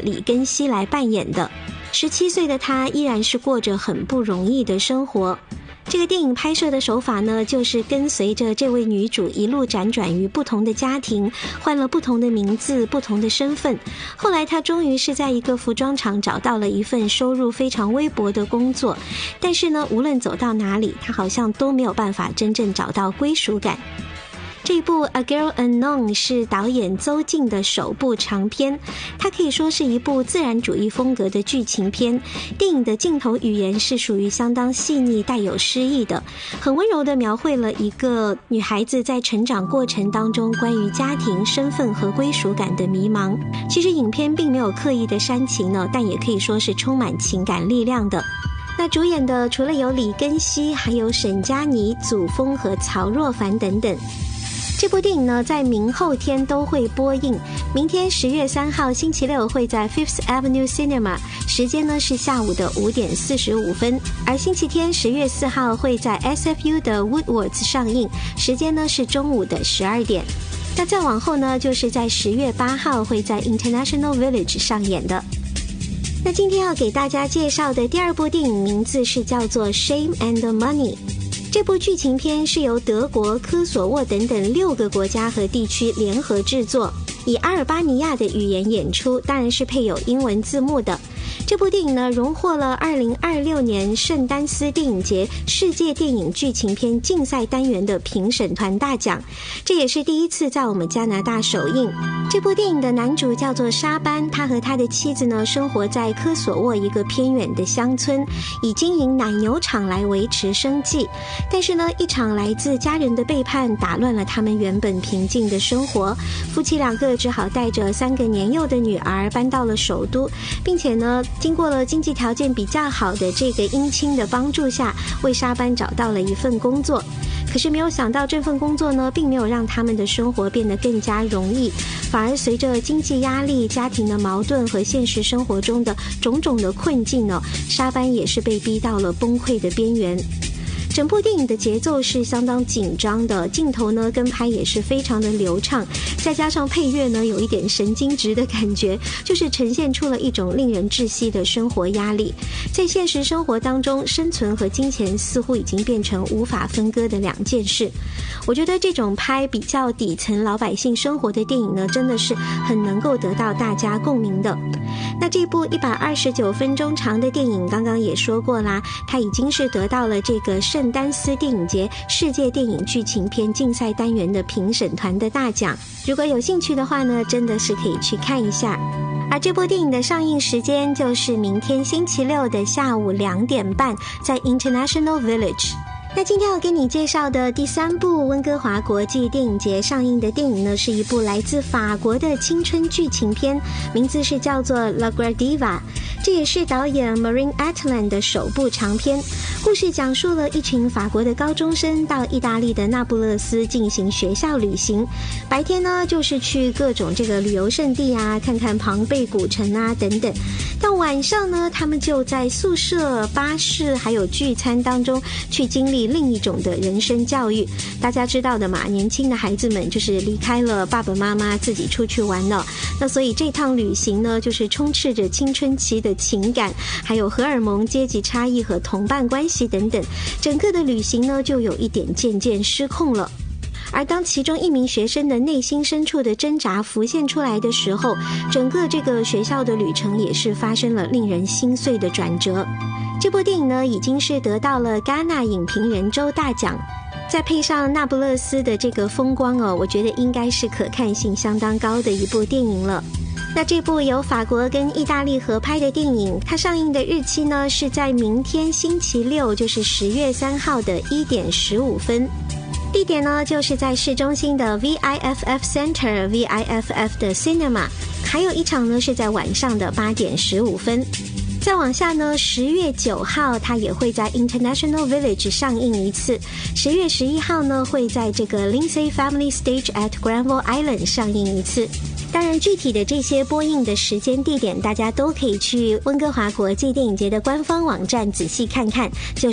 李根熙来扮演的。17岁的他依然是过着很不容易的生活。这个电影拍摄的手法呢，就是跟随着这位女主一路辗转于不同的家庭，换了不同的名字、不同的身份。后来她终于是在一个服装厂找到了一份收入非常微薄的工作，但是呢，无论走到哪里，她好像都没有办法真正找到归属感。这一部 A Girl Unknown 是导演邹静的首部长片，它可以说是一部自然主义风格的剧情片。电影的镜头语言是属于相当细腻带有诗意的，很温柔地描绘了一个女孩子在成长过程当中关于家庭、身份和归属感的迷茫。其实影片并没有刻意的煽情呢，但也可以说是充满情感力量的。那主演的除了有李根熙，还有沈佳妮、祖峰和曹若凡等等。这部电影呢，在明后天都会播映。明天10月3号星期六会在 Fifth Avenue Cinema， 时间呢是下午的5点45分，而星期天10月4号会在 SFU 的 Woodwards 上映，时间呢是中午的12点。那再往后呢，就是在10月8号会在 International Village 上演的。那今天要给大家介绍的第二部电影名字是叫做 Shame and Money。这部剧情片是由德国、科索沃等等6个国家和地区联合制作，以阿尔巴尼亚的语言演出，当然是配有英文字幕的。这部电影呢，荣获了2026年圣丹斯电影节世界电影剧情片竞赛单元的评审团大奖，这也是第一次在我们加拿大首映。这部电影的男主叫做沙班，他和他的妻子呢，生活在科索沃一个偏远的乡村，以经营奶牛场来维持生计。但是呢，一场来自家人的背叛打乱了他们原本平静的生活，夫妻2个只好带着3个年幼的女儿搬到了首都，并且呢，经过了经济条件比较好的这个姻亲的帮助下，为沙班找到了一份工作。可是没有想到这份工作呢，并没有让他们的生活变得更加容易，反而随着经济压力、家庭的矛盾和现实生活中的种种的困境呢，沙班也是被逼到了崩溃的边缘。整部电影的节奏是相当紧张的，镜头呢跟拍也是非常的流畅，再加上配乐呢有一点神经质的感觉，就是呈现出了一种令人窒息的生活压力。在现实生活当中，生存和金钱似乎已经变成无法分割的2件事。我觉得这种拍比较底层老百姓生活的电影呢，真的是很能够得到大家共鸣的。那这部129分钟长的电影刚刚也说过啦，它已经是得到了这个圣丹斯电影节世界电影剧情片竞赛单元的评审团的大奖。如果有兴趣的话呢，真的是可以去看一下。而这部电影的上映时间就是明天星期六的下午2点半，在 International Village。那今天要给你介绍的第3部温哥华国际电影节上映的电影呢，是一部来自法国的青春剧情片，名字是叫做 La Guardiva， 这也是导演 Marine Atlan 的首部长片。故事讲述了一群法国的高中生到意大利的那不勒斯进行学校旅行，白天呢就是去各种这个旅游胜地啊，看看庞贝古城啊等等，到晚上呢，他们就在宿舍、巴士还有聚餐当中去经历另一种的人生教育。大家知道的嘛，年轻的孩子们就是离开了爸爸妈妈，自己出去玩了。那所以这趟旅行呢，就是充斥着青春期的情感，还有荷尔蒙、阶级差异和同伴关系等等，整个的旅行呢就有一点渐渐失控了。而当其中一名学生的内心深处的挣扎浮现出来的时候，整个这个学校的旅程也是发生了令人心碎的转折。这部电影呢，已经是得到了戛纳影评人周大奖，再配上那不勒斯的这个风光哦，我觉得应该是可看性相当高的一部电影了。那这部由法国跟意大利合拍的电影，它上映的日期呢是在明天星期六，就是10月3号的1点15分。地点呢就是在市中心的 VIFF Center VIFF 的 Cinema， 还有一场呢是在晚上的8点15分。再往下呢，10月9号它也会在 International Village 上映一次，10月11号呢会在这个 Lindsay Family Stage at Granville Island 上映一次。当然具体的这些播映的时间地点，大家都可以去温哥华国际电影节的官方网站仔细看看，就是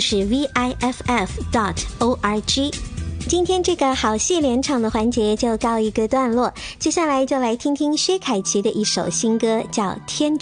viff.org。今天这个好戏连场的环节就告一个段落，接下来就来听听薛凯琪的一首新歌，叫《天